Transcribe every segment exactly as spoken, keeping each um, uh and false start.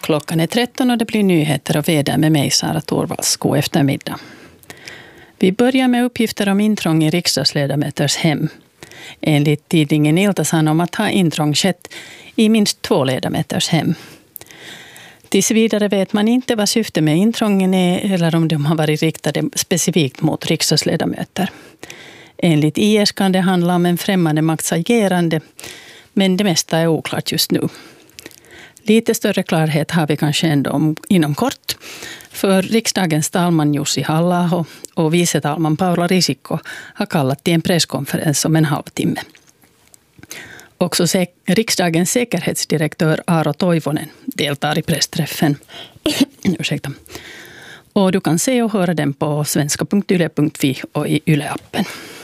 Klockan är tretton och det blir nyheter och väder med mig, Sara Torvalds. God eftermiddag. Vi börjar med uppgifter om intrång i riksdagsledamöters hem. Enligt tidningen Ilta-Sanomat om att ha intrång skett i minst två ledamöters hem. Tills vidare vet man inte vad syftet med intrången är eller om de har varit riktade specifikt mot riksdagsledamöter. Enligt I S kan det handla om en främmande makts agerande, men det mesta är oklart just nu. Lite större klarhet har vi kanske ändå om, inom kort, för riksdagens talman Jussi Halla-aho och vice talman Paula Risikko har kallat till en presskonferens om en halvtimme. Också sek- riksdagens säkerhetsdirektör Aaro Toivonen deltar i pressträffen. Ursäkta. Och du kan se och höra den på svenska punkt yle punkt fi och i Yle-appen.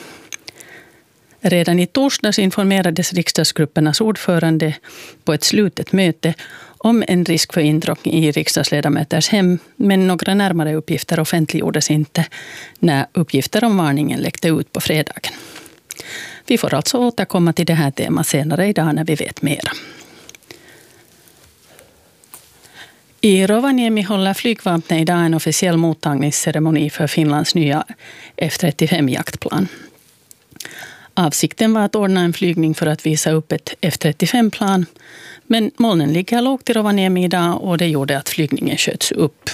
Redan i torsdags informerades riksdagsgruppernas ordförande på ett slutet möte om en risk för intrång i riksdagsledamöters hem, men några närmare uppgifter offentliggjordes inte när uppgifter om varningen läckte ut på fredagen. Vi får alltså återkomma till det här temat senare idag när vi vet mera. I Rovaniemi håller flygvapnet idag en officiell mottagningsceremoni för Finlands nya F trettiofem-jaktplan. Avsikten var att ordna en flygning för att visa upp ett F trettiofem-plan, men molnen ligger lågt i Rovaniemi idag och det gjorde att flygningen sköts upp.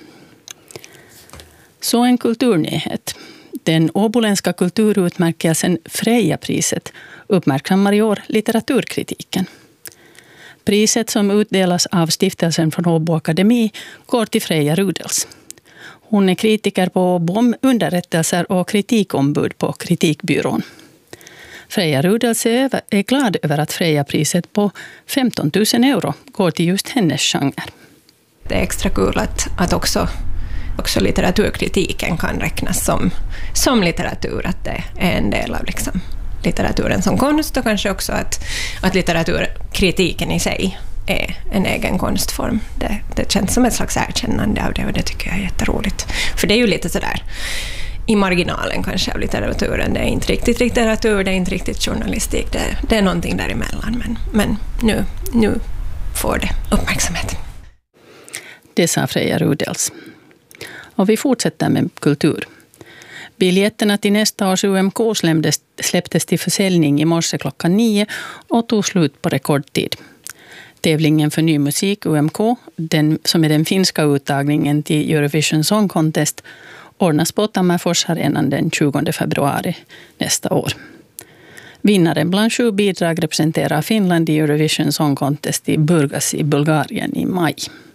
Så en kulturnyhet. Den åboländska kulturutmärkelsen Freja-priset uppmärksammar i år litteraturkritiken. Priset som utdelas av stiftelsen från Åbo Akademi går till Freja Rudels. Hon är kritiker på Åbo om underrättelser och kritikombud på Kritikbyrån. Freja Rudels är glad över att Freja-priset på femton tusen euro går till just hennes genre. Det är extra kul att, att också, också litteraturkritiken kan räknas som, som litteratur, att det är en del av liksom litteraturen som konst, och kanske också att, att litteraturkritiken i sig är en egen konstform. Det, det känns som ett slags erkännande av det, och det tycker jag är jätteroligt. För det är ju lite sådär i marginalen kanske av litteraturen. Det är inte riktigt litteratur, det är inte riktigt journalistik. Det, det är någonting däremellan, men, men nu, nu får det uppmärksamhet. Det sa Freja Rudels. Och vi fortsätter med kultur. Biljetterna till nästa års U M K släpptes, släpptes till försäljning i morse klockan nio och tog slut på rekordtid. Tävlingen för ny musik, U M K, den, som är den finska uttagningen till Eurovision Song Contest, ordnas på Tammerfors-arenan den tjugonde februari nästa år. Vinnaren bland sju bidrag representerar Finland i Eurovision Song Contest i Burgas i Bulgarien i maj.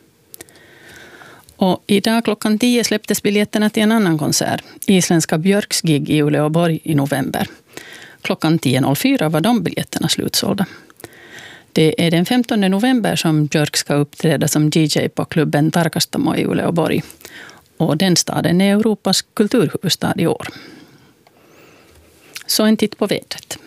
Och idag klockan tio släpptes biljetterna till en annan konsert, isländska Björks gig i Uleåborg i november. Klockan tio noll fyra var de biljetterna slutsålda. Det är den femtonde november som Björk ska uppträda som D J på klubben Tarkastamo i Uleåborg. Och den staden är Europas kulturhuvudstad i år. Så en titt på vädret.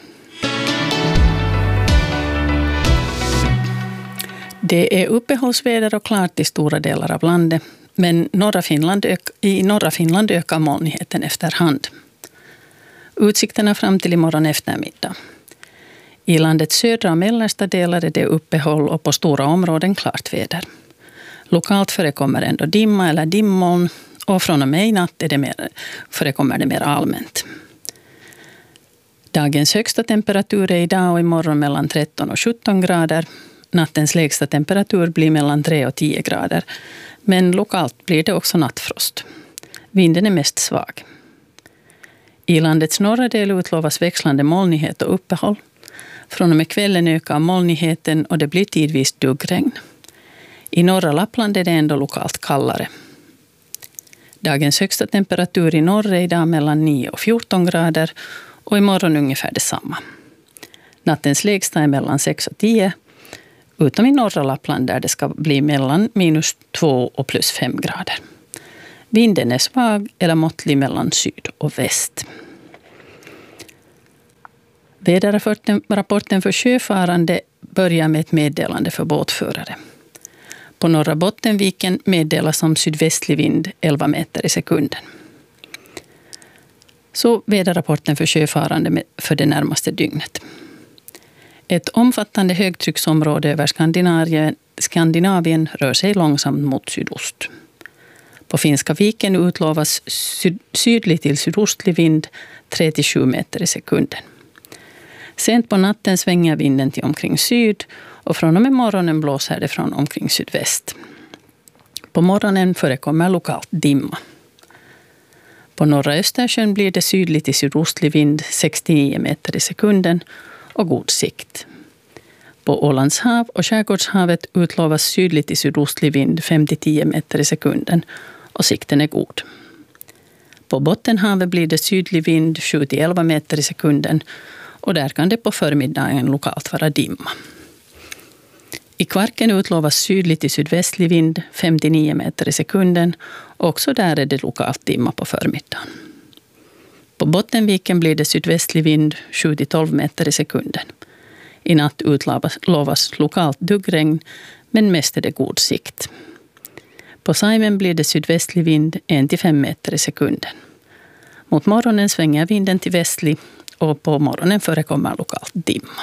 Det är uppehållsväder och klart i stora delar av landet, men norra Finland ök- i norra Finland ökar molnigheten efterhand. Utsikterna fram till imorgon eftermiddag. I landets södra och mellersta delar är det uppehåll och på stora områden klart väder. Lokalt förekommer ändå dimma eller dimmoln, och från och med i natt är det mer, förekommer det mer allmänt. Dagens högsta temperatur är idag och imorgon mellan tretton och sjutton grader. Nattens lägsta temperatur blir mellan tre och tio grader, men lokalt blir det också nattfrost. Vinden är mest svag. I landets norra del utlovas växlande molnighet och uppehåll. Från och med kvällen ökar molnigheten och det blir tidvis duggregn. I norra Lappland är det ändå lokalt kallare. Dagens högsta temperatur i norr är idag mellan nio och fjorton grader och imorgon ungefär detsamma. Nattens lägsta är mellan sex och tio, utom i norra Lappland där det ska bli mellan minus två och plus fem grader. Vinden är svag eller måttlig mellan syd och väst. Väderrapporten för sjöfarande börjar med ett meddelande för båtförare. På norra Bottenviken meddelas om sydvästlig vind elva meter i sekunden. Så väderrapporten för sjöfarande för det närmaste dygnet. Ett omfattande högtrycksområde över Skandinavien, Skandinavien rör sig långsamt mot sydost. På Finska viken utlovas syd- sydlig till sydostlig vind tre till sju meter i sekunden. Sent på natten svänger vinden till omkring syd och från och med morgonen blåser det från omkring sydväst. På morgonen förekommer lokalt dimma. På norra Östersjön blir det sydlig till sydostlig vind sextionio meter i sekunden och god sikt. På Ålands hav och Skärgårdshavet utlovas sydlig till sydostlig vind fem till tio meter i sekunden och sikten är god. På Bottenhavet blir det sydlig vind sju till elva meter i sekunden och där kan det på förmiddagen lokalt vara dimma. I Kvarken utlovas sydlig till sydvästlig vind fem till nio meter i sekunden och också där är det lokalt dimma på förmiddagen. På Bottenviken blir det sydvästlig vind sju till tolv meter i sekunden. I natt utlovas lokalt duggregn men mest är det god sikt. På Saimen blir det sydvästlig vind ett till fem meter i sekunden. Mot morgonen svänger vinden till västlig och på morgonen förekommer lokalt dimma.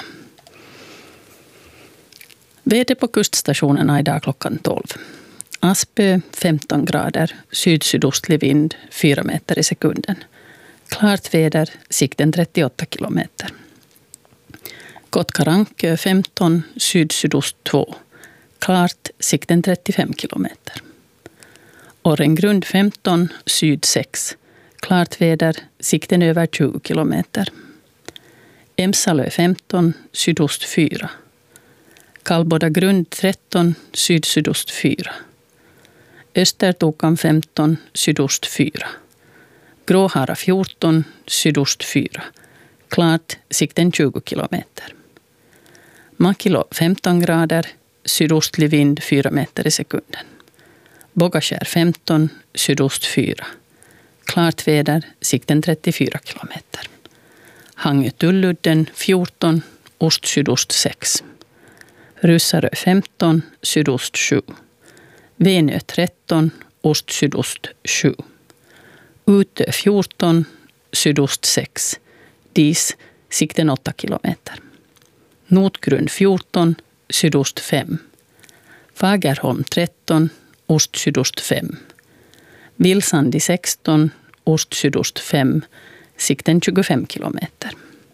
Väder på kuststationerna idag klockan tolv. Aspö femton grader, syd-sydostlig vind fyra meter i sekunden. Klart väder, sikten trettioåtta kilometer. Kotkarankö femton, syd-sydost två. Klart, sikten trettiofem kilometer. Orrengrund femton, syd sex. Klart väder, sikten över tjugo kilometer. Emsalö femton, sydost fyra. Kallboda grund tretton, syd-sydost fyra. Östertokan femton, sydost fyra. Gråhara fjorton, sydost fyra. Klart, sikten tjugo kilometer. Makilo femton grader, sydostlig vind fyra meter i sekunden. Bogaskär femton, sydost fyra. Klart väder, sikten trettiofyra kilometer. Hangö Tulludden fjorton, ost-sydost sex. Ryssarö femton, sydost sju. Venö tretton, ost-sydost sju. Utö fjorton, sydost sex. Dis, sikten åtta kilometer. Notgrund fjorton, sydost fem. Fagerholm tretton, ost-sydost fem. Vilsandi sexton, ost-sydost fem. Sikten tjugofem kilometer.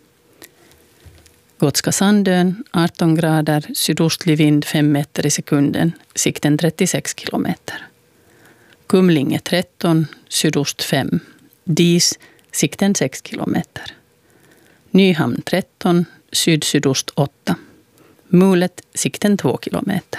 Gotska Sandön arton grader, sydostlig vind fem meter i sekunden, sikten trettiosex kilometer. Kumlinge tretton, sydost fem. Dis, sikten sex kilometer. Nyhamn tretton, syd-sydost åtta. Mulet, sikten två kilometer.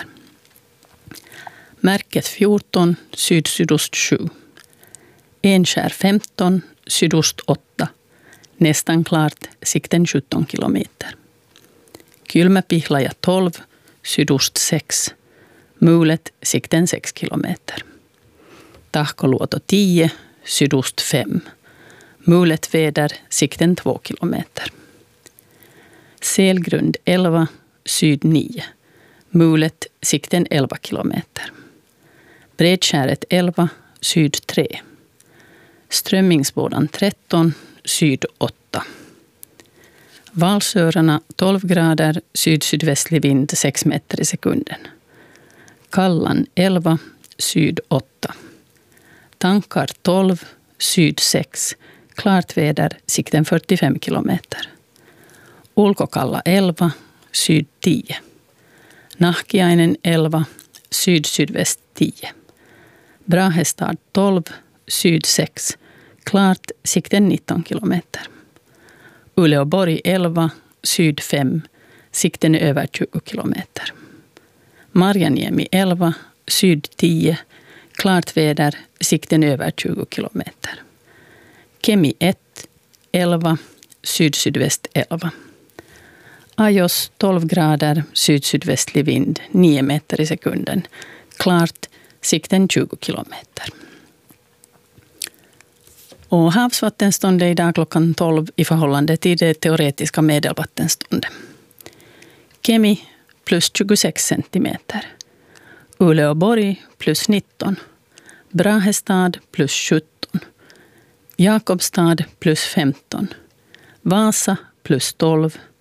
Märket fjorton, syd-sydost sju. Enskär femton, sydost åtta. Nästan klart, sikten sjutton kilometer. Kylmäpihlaja tolv, sydost sex. Mulet, sikten sex kilometer. Tahkoluoto tio, sydost fem. Mulet väder, sikten två kilometer. Selgrund elva, syd nio. Mulet, sikten elva kilometer. Bredskäret elva, syd tre. Strömmingsbådan tretton, syd åtta. Valsörarna tolv grader, syd-sydvästlig vind sex meter i sekunden. Kallan elva, syd åtta. Tankar tolv, syd sex. Klart väder, sikten fyrtiofem kilometer. Ulkokalla elva, syd tio. Nahkiainen elva, syd-sydväst tio. Brahestad tolv, syd sex. Klart, sikten nitton kilometer. Uleåborg elva, syd fem. Sikten över tjugo kilometer. Marjaniemi elva, syd tio. Klart väder, sikten över tjugo kilometer. Kemi ett, elva, syd-sydväst elva. Ajos tolv grader, syd-sydvästlig vind nio meter i sekunden. Klart, sikten tjugo kilometer. Och havsvattenståndet idag klockan tolv i förhållande till det teoretiska medelvattenståndet. Kemi plus tjugosex centimeter. Uleåborg plus nitton. Brahestad plus sjutton. Jakobstad plus femton. Vasa plus tolv.